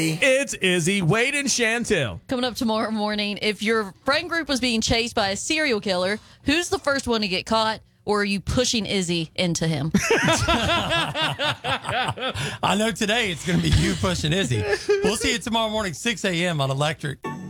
me. It's Izzy, Wade, and Chantel. Coming up tomorrow morning, if your friend group was being chased by a serial killer, who's the first one to get caught? Or are you pushing Izzy into him? I know today it's going to be you pushing Izzy. We'll see you tomorrow morning, 6 a.m. on Electric.